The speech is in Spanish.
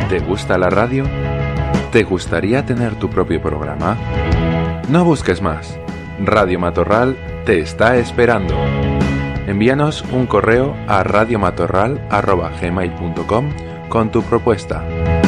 ¿Te gusta la radio? ¿Te gustaría tener tu propio programa? No busques más. Radio Matorral te está esperando. Envíanos un correo a radiomatorral@gmail.com con tu propuesta.